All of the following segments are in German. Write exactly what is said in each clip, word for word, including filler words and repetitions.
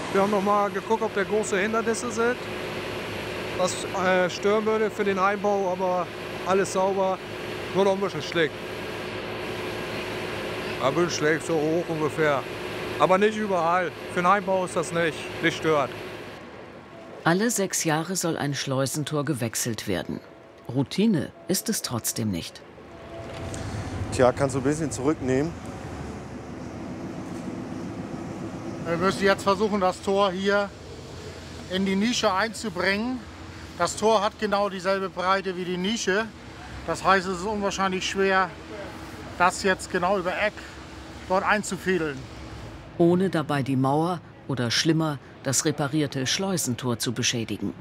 Wir haben noch mal geguckt, ob da große Hindernisse sind, was äh, stören würde für den Einbau, aber alles sauber, nur noch ein bisschen schlecht. Ein bisschen schlecht, so hoch ungefähr. Aber nicht überall. Für den Einbau ist das nicht, nicht stört. Alle sechs Jahre soll ein Schleusentor gewechselt werden. Routine ist es trotzdem nicht. Tja, kannst du ein bisschen zurücknehmen? Wir müssen jetzt versuchen, das Tor hier in die Nische einzubringen. Das Tor hat genau dieselbe Breite wie die Nische. Das heißt, es ist unwahrscheinlich schwer, das jetzt genau über Eck dort einzufädeln. Ohne dabei die Mauer oder schlimmer, das reparierte Schleusentor zu beschädigen.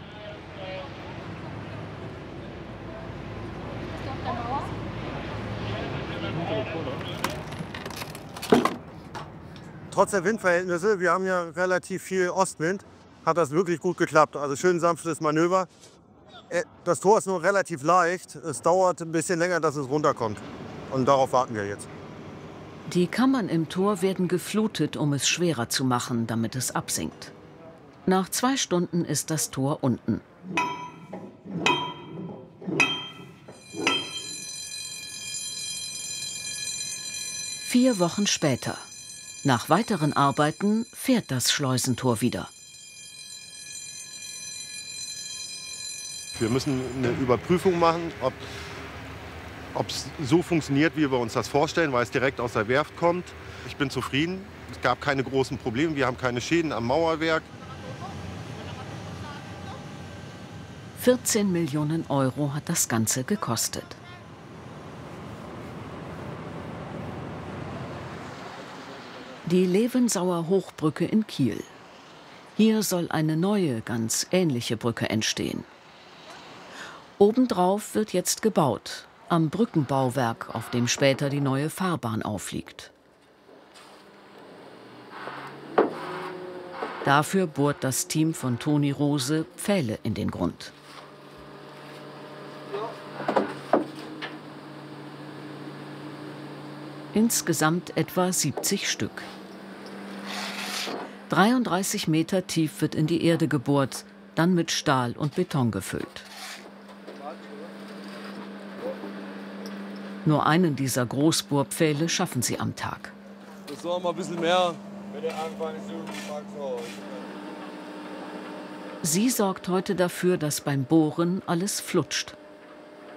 Trotz der Windverhältnisse, wir haben ja relativ viel Ostwind, hat das wirklich gut geklappt. Also schön sanftes Manöver. Das Tor ist nur relativ leicht. Es dauert ein bisschen länger, dass es runterkommt. Und darauf warten wir jetzt. Die Kammern im Tor werden geflutet, um es schwerer zu machen, damit es absinkt. Nach zwei Stunden ist das Tor unten. Vier Wochen später. Nach weiteren Arbeiten fährt das Schleusentor wieder. Wir müssen eine Überprüfung machen, ob es so funktioniert, wie wir uns das vorstellen, weil es direkt aus der Werft kommt. Ich bin zufrieden. Es gab keine großen Probleme. Wir haben keine Schäden am Mauerwerk. vierzehn Millionen Euro hat das Ganze gekostet. Die Levensauer Hochbrücke in Kiel. Hier soll eine neue, ganz ähnliche Brücke entstehen. Obendrauf wird jetzt gebaut, am Brückenbauwerk, auf dem später die neue Fahrbahn aufliegt. Dafür bohrt das Team von Toni Rose Pfähle in den Grund. Insgesamt etwa siebzig Stück. dreiunddreißig Meter tief wird in die Erde gebohrt, dann mit Stahl und Beton gefüllt. Nur einen dieser Großbohrpfähle schaffen sie am Tag. Das war mal ein bisschen mehr. Sie sorgt heute dafür, dass beim Bohren alles flutscht.